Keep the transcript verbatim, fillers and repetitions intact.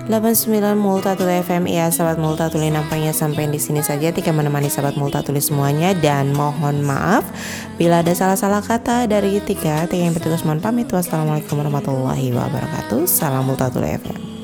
delapan puluh sembilan Multatuli F M. Ya sahabat Multatuli, nampaknya sampai di sini saja Tika menemani sahabat Multatuli semuanya, dan mohon maaf bila ada salah-salah kata dari Tika. Tika yang bertugas mohon pamit. Wassalamualaikum warahmatullahi wabarakatuh. Salam Multatuli F M.